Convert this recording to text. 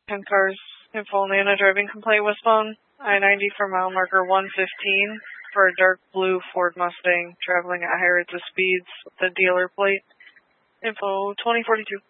10 cars, info Nana driving complaint westbound I-90 for mile marker 115 for a dark blue Ford Mustang traveling at high rates of speeds with the dealer plate. Info 2042.